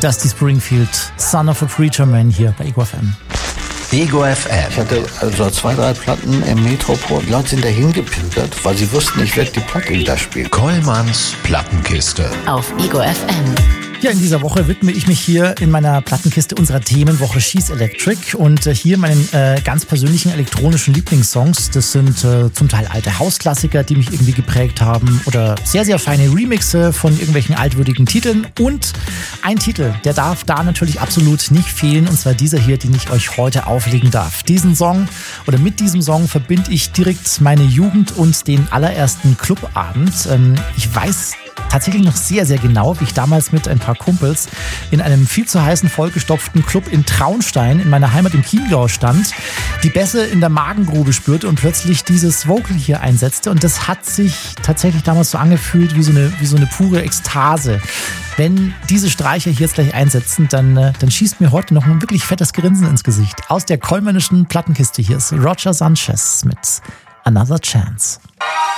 Dusty Springfield, Son of a Preacher Man hier bei Ego FM. Ego FM. Ich hatte also 2, 3 Platten im Metropol. Die Leute sind dahin gepilgert, weil sie wussten, ich werde die Platte wieder spielen. Kollmanns Plattenkiste. Auf Ego FM. Ja, in dieser Woche widme ich mich hier in meiner Plattenkiste unserer Themenwoche She's Electric und hier meinen ganz persönlichen elektronischen Lieblingssongs. Das sind zum Teil alte Hausklassiker, die mich irgendwie geprägt haben oder sehr, sehr feine Remixe von irgendwelchen altwürdigen Titeln und ein Titel, der darf da natürlich absolut nicht fehlen und zwar dieser hier, den ich euch heute auflegen darf. Diesen Song oder mit diesem Song verbinde ich direkt meine Jugend und den allerersten Clubabend. Ich weiß tatsächlich noch sehr, sehr genau, wie ich damals mit ein paar Kumpels in einem viel zu heißen, vollgestopften Club in Traunstein in meiner Heimat im Chiemgau stand, die Bässe in der Magengrube spürte und plötzlich dieses Vocal hier einsetzte und das hat sich tatsächlich damals so angefühlt wie so eine pure Ekstase. Wenn diese Streicher hier jetzt gleich einsetzen, dann schießt mir heute noch ein wirklich fettes Grinsen ins Gesicht. Aus der kollmännischen Plattenkiste hier ist Roger Sanchez mit Another Chance.